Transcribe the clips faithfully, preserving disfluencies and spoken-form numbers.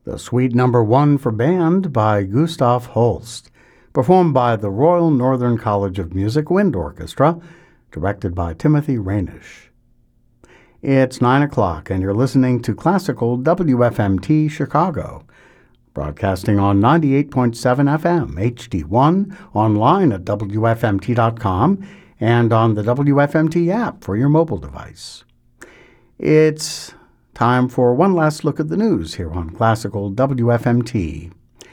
The Suite Number One for Band by Gustav Holst, performed by the Royal Northern College of Music Wind Orchestra, directed by Timothy Rainish. It's nine o'clock, and you're listening to Classical W F M T Chicago, broadcasting on ninety-eight point seven F M, H D one, online at W F M T dot com, and on the W F M T app for your mobile device. It's time for one last look at the news here on Classical W F M T.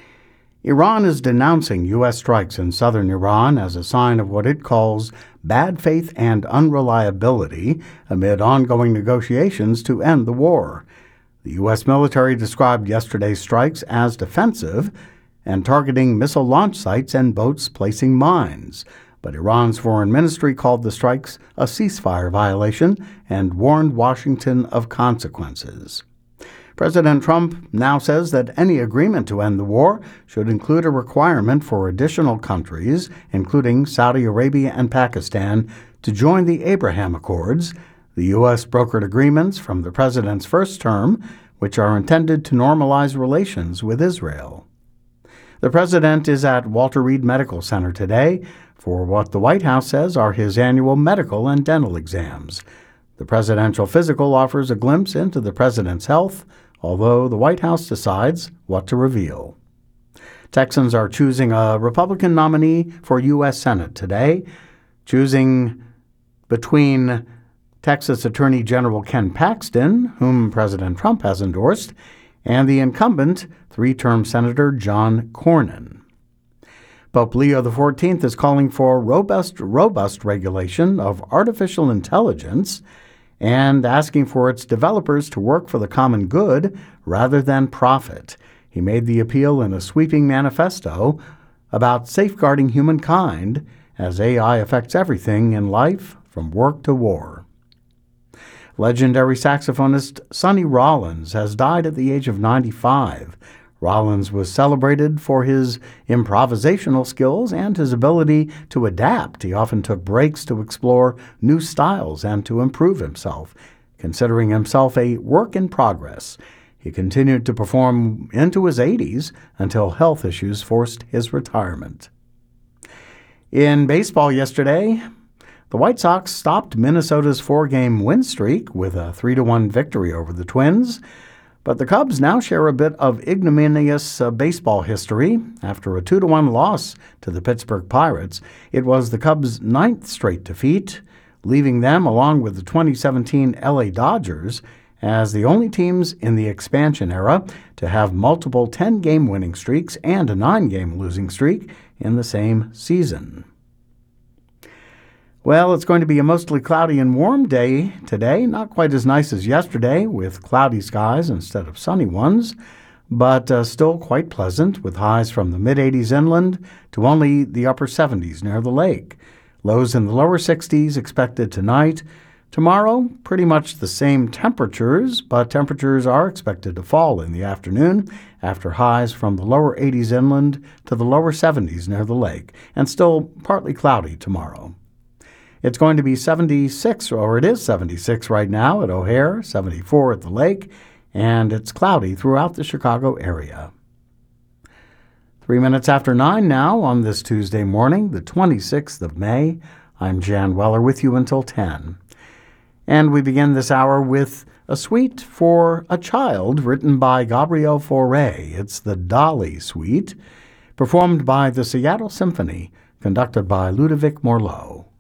Iran is denouncing U S strikes in southern Iran as a sign of what it calls bad faith and unreliability amid ongoing negotiations to end the war. The U S military described yesterday's strikes as defensive and targeting missile launch sites and boats placing mines. But Iran's foreign ministry called the strikes a ceasefire violation and warned Washington of consequences. President Trump now says that any agreement to end the war should include a requirement for additional countries, including Saudi Arabia and Pakistan, to join the Abraham Accords, the U S brokered agreements from the president's first term, which are intended to normalize relations with Israel. The president is at Walter Reed Medical Center today for what the White House says are his annual medical and dental exams. The presidential physical offers a glimpse into the president's health, although the White House decides what to reveal. Texans are choosing a Republican nominee for U S Senate today, choosing between Texas Attorney General Ken Paxton, whom President Trump has endorsed, and the incumbent three-term Senator John Cornyn. Pope Leo the fourteenth is calling for robust, robust regulation of artificial intelligence and asking for its developers to work for the common good rather than profit. He made the appeal in a sweeping manifesto about safeguarding humankind as A I affects everything in life, from work to war. Legendary saxophonist Sonny Rollins has died at the age of ninety-five. Rollins was celebrated for his improvisational skills and his ability to adapt. He often took breaks to explore new styles and to improve himself, considering himself a work in progress. He continued to perform into his eighties until health issues forced his retirement. In baseball yesterday, the White Sox stopped Minnesota's four-game win streak with a three to one victory over the Twins. But the Cubs now share a bit of ignominious uh, baseball history. After a two to one loss to the Pittsburgh Pirates, it was the Cubs' ninth straight defeat, leaving them, along with the twenty seventeen L A Dodgers, as the only teams in the expansion era to have multiple ten-game winning streaks and a nine-game losing streak in the same season. Well, it's going to be a mostly cloudy and warm day today, not quite as nice as yesterday with cloudy skies instead of sunny ones, but uh, still quite pleasant with highs from the mid-eighties inland to only the upper seventies near the lake. Lows in the lower sixties expected tonight. Tomorrow, pretty much the same temperatures, but temperatures are expected to fall in the afternoon after highs from the lower eighties inland to the lower seventies near the lake, and still partly cloudy tomorrow. It's going to be seventy-six, or it is seventy-six right now at O'Hare, seventy-four at the lake, and it's cloudy throughout the Chicago area. Three minutes after nine now on this Tuesday morning, the twenty-sixth of May. I'm Jan Weller with you until ten. And we begin this hour with a suite for a child written by Gabriel Fauré. It's the Dolly Suite, performed by the Seattle Symphony, conducted by Ludovic Morlot.